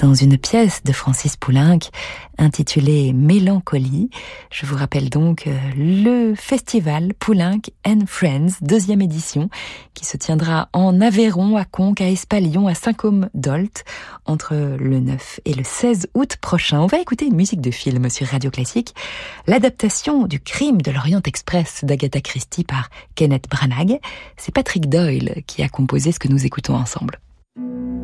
dans une pièce de Francis Poulenc intitulée Mélancolie. Je vous rappelle donc le festival Poulenc and Friends, 2e édition, qui se tiendra en Aveyron, à Conques, à Espalion, à Saint-Côme-d'Olt, entre le 9 et le 16 août prochain. On va écouter une musique de film sur Radio Classique, l'adaptation du Crime de l'Orient Express d'Agatha Christie par Kenneth Branagh. C'est Patrick Doyle qui a composé ce que nous écoutons ensemble.